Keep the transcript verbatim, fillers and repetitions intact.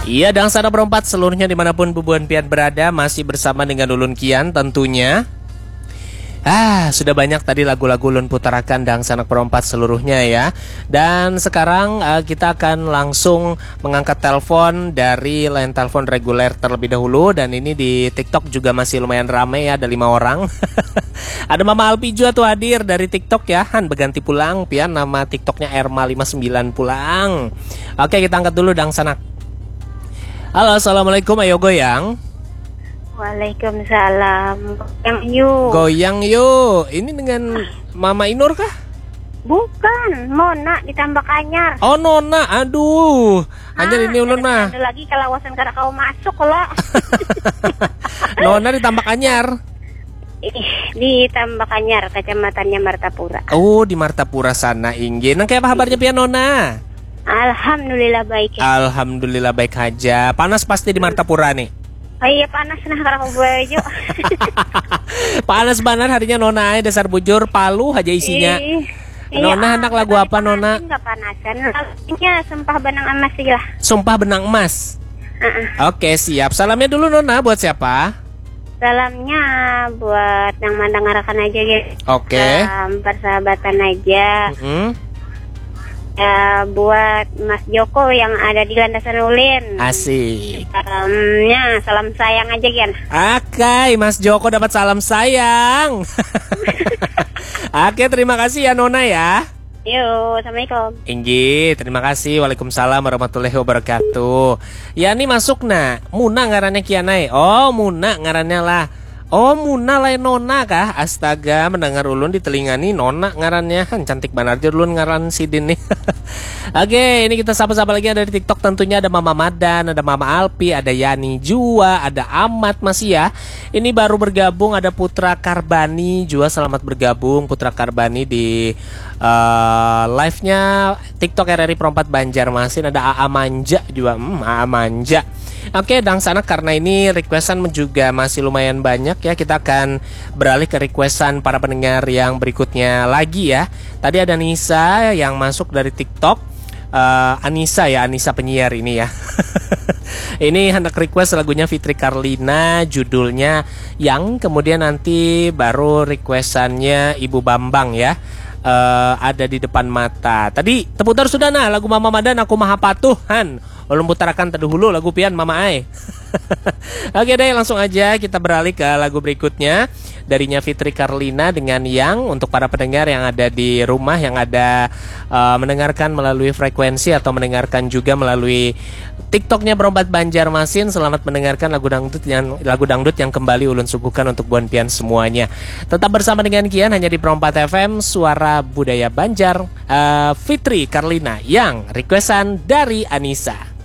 Iya, Dangsana Berempat seluruhnya dimanapun Bubuan Pian berada, masih bersama dengan Ulun Kian tentunya. Ah, sudah banyak tadi lagu-lagu Ulun putarakan Dangsana Berempat seluruhnya ya. Dan sekarang uh, kita akan langsung mengangkat telepon dari line telepon reguler terlebih dahulu. Dan ini di TikTok juga masih lumayan ramai ya, ada lima orang. Ada Mama Alpi juga tuh hadir dari TikTok ya. Han berganti pulang, Pian nama TikToknya Erma lima sembilan pulang. Oke, kita angkat dulu Dangsana. Halo, assalamualaikum, ayo goyang. Waalaikumsalam. Goyang yuk. Goyang yuk. Ini dengan Mama Inur kah? Bukan, Mona ditambah Anyar. Oh, Nona, aduh. Anyar ini ulun mah. Ada lagi kalawasan karena kau masuk lah. Nona ditambah Anyar. Ih, ditambah Anyar, kecamatannya Martapura. Oh, di Martapura sana ingin. Nang kayak apa kabarnya Pian Nona? Alhamdulillah baik ya. Alhamdulillah baik aja. Panas pasti di Martapura nih. Oh iya panas nah karena aku baju. Panas banget harinya Nona, dasar bujur palu aja isinya. Ih, Nona iya, hendak lagu apa Nona? Enggak panasan. Lagunya Sumpah Benang Emas sih lah. Sumpah Benang Emas. Uh-uh. Oke, siap. Salamnya dulu Nona buat siapa? Salamnya buat yang mendengarkan aja ya. Oke. Um, persahabatan aja. Mm-hmm. Ya, buat Mas Joko yang ada di landasan Ulin. Asik. Um, ya, salam sayang aja Gian. Oke, Mas Joko dapat salam sayang. Oke, terima kasih ya Nona ya. Yuk, assalamualaikum. Inggi, terima kasih. Waalaikumsalam warahmatullahi wabarakatuh. Ya nih masuk nah. Muna ngarannya Kianai. Oh, Muna ngarannya lah. Oh, Muna lain Nona kah? Astaga, mendengar ulun di telinga nih Nona ngarannya. Han, cantik banget aja ulun ngaran Sidin nih. Oke, ini kita sapa-sapa lagi ada di TikTok tentunya ada Mama Madan, ada Mama Alpi, ada Yani Jua, ada Amat masih ya. Ini baru bergabung ada Putra Karbani juga, selamat bergabung Putra Karbani di uh, live-nya TikTok R R I Perempat Banjarmasin. Ada A A Manja juga, hmm, A A Manja. Oke, Dangsana karena ini requestan juga masih lumayan banyak ya, kita akan beralih ke requestan para pendengar yang berikutnya lagi ya. Tadi ada Nisa yang masuk dari TikTok, uh, Anissa ya, Anissa penyiar ini ya. Ini hendak request lagunya Fitri Karlina, judulnya Yang, kemudian nanti baru requestannya Ibu Bambang ya. Uh, ada di depan mata. Tadi terputar sudah nah lagu Mama Madan Aku Maha Patuh Han. Ulun putarakan terdahulu lagu Pian Mama Ai. Oke deh, langsung aja kita beralih ke lagu berikutnya darinya Fitri Karlina dengan Yang. Untuk para pendengar yang ada di rumah yang ada uh, mendengarkan melalui frekuensi atau mendengarkan juga melalui TikToknya Berempat Banjarmasin, selamat mendengarkan lagu dangdut yang lagu dangdut yang kembali ulun suguhkan untuk Buan Pian semuanya. Tetap bersama dengan Kian hanya di Perempat F M, suara budaya Banjar. uh, Fitri Karlina Yang, requestan dari Anissa.